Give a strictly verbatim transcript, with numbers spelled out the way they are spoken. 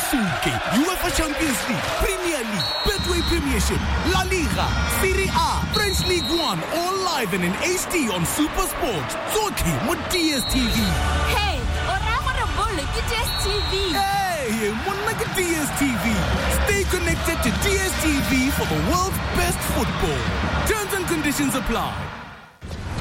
suke UEFA Champions League, Premier League, Betway Premiership, La Liga, Serie A, French League One, all live and in H D on SuperSport. Tsoke mo D S T V. Hey, ora gore bolo ke D S T V. Hey, monna ke D S T V. Stay connected to D S T V for the world's best football. Terms and conditions apply.